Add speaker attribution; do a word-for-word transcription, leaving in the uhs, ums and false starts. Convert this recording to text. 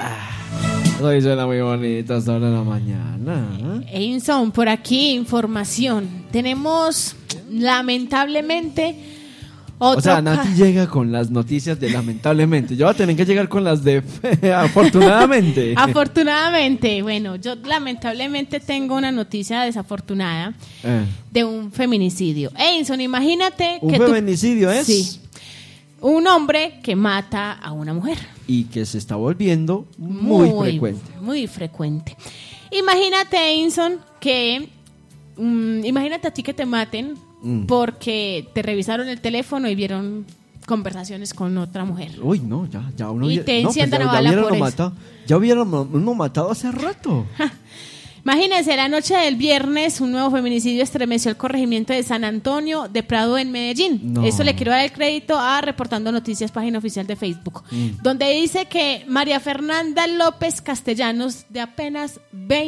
Speaker 1: Hoy suena muy bonito hasta ahora de la mañana.
Speaker 2: Edinson, por aquí información. Tenemos, lamentablemente, otro
Speaker 1: o sea, Nati
Speaker 2: ca-
Speaker 1: llega con las noticias de lamentablemente. Yo voy a tener que llegar con las de afortunadamente.
Speaker 2: Afortunadamente, bueno, yo lamentablemente tengo una noticia desafortunada
Speaker 1: Eh.
Speaker 2: de un feminicidio. Edinson, imagínate
Speaker 1: ¿Un
Speaker 2: que tú-
Speaker 1: feminicidio es?
Speaker 2: Sí. Un hombre que mata a una mujer.
Speaker 1: Y que se está volviendo muy,
Speaker 2: Muy
Speaker 1: frecuente.
Speaker 2: Muy frecuente. Imagínate, Edinson, que... mm, imagínate a ti que te maten
Speaker 1: Mm.
Speaker 2: porque te revisaron el teléfono y vieron conversaciones con otra mujer.
Speaker 1: Uy, no, ya, ya uno
Speaker 2: Y
Speaker 1: hubiera-
Speaker 2: te
Speaker 1: no, pues
Speaker 2: enciendan
Speaker 1: ya,
Speaker 2: a
Speaker 1: ya
Speaker 2: bala
Speaker 1: hubiera
Speaker 2: por
Speaker 1: uno
Speaker 2: eso.
Speaker 1: matado. Ya hubiera uno uno matado hace rato.
Speaker 2: Imagínense, la noche del viernes un nuevo feminicidio estremeció el corregimiento de San Antonio de Prado en Medellín.
Speaker 1: No.
Speaker 2: Eso le quiero dar el crédito a Reportando Noticias, página oficial de Facebook,
Speaker 1: Mm.
Speaker 2: donde dice que María Fernanda López Castellanos, de apenas veinte